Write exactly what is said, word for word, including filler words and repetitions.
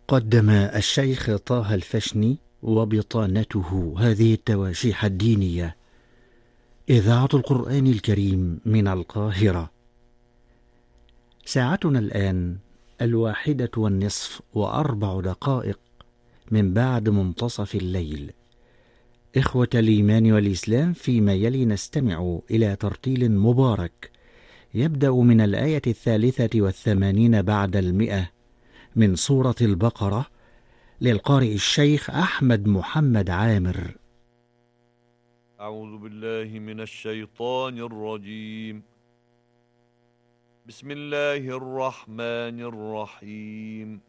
قدم الشيخ طه الفشني وبطانته هذه التواشيح الدينية. إذاعة القرآن الكريم من القاهرة. ساعتنا الآن الواحدة والنصف وأربع دقائق من بعد منتصف الليل. إخوة الإيمان والإسلام، فيما يلي نستمع إلى ترتيل مبارك يبدأ من الآية الثالثة والثمانين بعد المئة من سورة البقرة للقارئ الشيخ أحمد محمد عامر. أعوذ بالله من الشيطان الرجيم. بسم الله الرحمن الرحيم.